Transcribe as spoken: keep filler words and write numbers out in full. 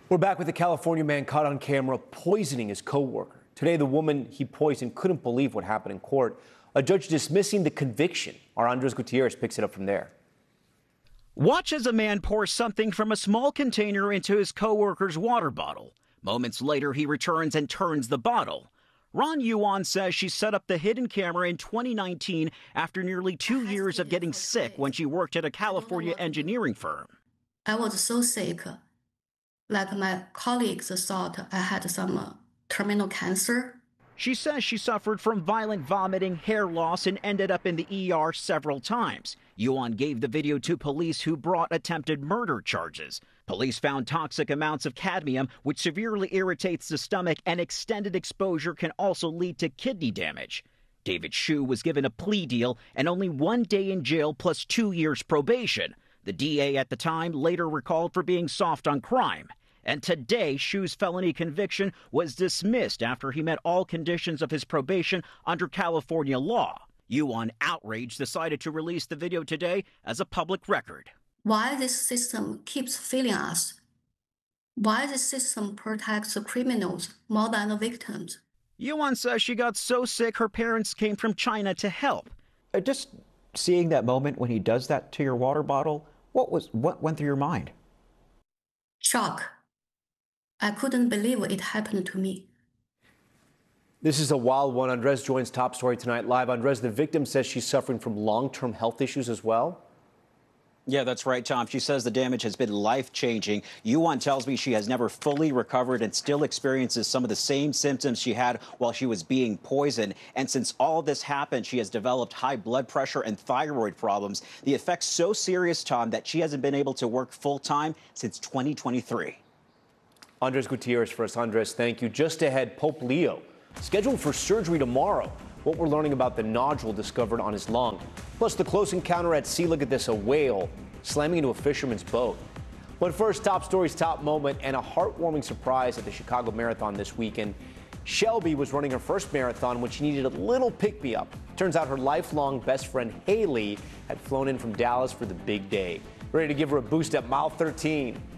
We're back with the California man caught on camera poisoning his coworker. Today, the woman he poisoned couldn't believe what happened in court. A judge dismissing the conviction. Our Andres Gutierrez picks it up from there. Watch as a man pours something from a small container into his coworker's water bottle. Moments later, he returns and turns the bottle. Ron Yuan says she set up the hidden camera in twenty nineteen after nearly two years of getting sick when she worked at a California engineering firm. I was so sick. Like my colleagues thought I had some uh, terminal cancer. She says she suffered from violent vomiting, hair loss, and ended up in the E R several times. Yuan gave the video to police who brought attempted murder charges. Police found toxic amounts of cadmium, which severely irritates the stomach, and extended exposure can also lead to kidney damage. David Xu was given a plea deal and only one day in jail plus two years probation. The D A at the time later recalled for being soft on crime. And today, Xu's felony conviction was dismissed after he met all conditions of his probation under California law. Yuan, outraged, decided to release the video today as a public record. Why this system keeps failing us? Why this system protects the criminals more than the victims? Yuan says she got so sick her parents came from China to help. Uh, just seeing that moment when he does that to your water bottle, what was what went through your mind? Shock. I couldn't believe it happened to me. This is a wild one. Andres joins Top Story tonight live. Andres, the victim says she's suffering from long-term health issues as well. Yeah, that's right, Tom. She says the damage has been life-changing. Yuan tells me she has never fully recovered and still experiences some of the same symptoms she had while she was being poisoned. And since all this happened, she has developed high blood pressure and thyroid problems. The effect's so serious, Tom, that she hasn't been able to work full-time since twenty twenty-three. Andres Gutierrez for us. Andres, thank you. Just ahead, Pope Leo, scheduled for surgery tomorrow. What we're learning about the nodule discovered on his lung. Plus, the close encounter at sea. Look at this, a whale slamming into a fisherman's boat. But first, Top Story's top moment and a heartwarming surprise at the Chicago Marathon this weekend. Shelby was running her first marathon when she needed a little pick-me-up. Turns out her lifelong best friend, Haley, had flown in from Dallas for the big day. Ready to give her a boost at mile thirteen.